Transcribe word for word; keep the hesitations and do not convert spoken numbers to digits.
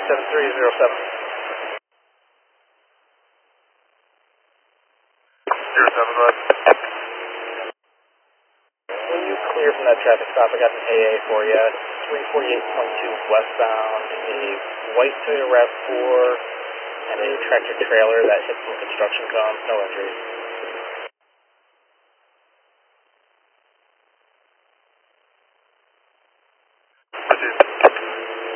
seven three zero seven. Zero seven, go ahead. When you clear from that traffic stop, I got an A A for you. three forty-eight point two westbound, a white Toyota RAV four, and a tractor trailer that hit some construction cones, no injuries.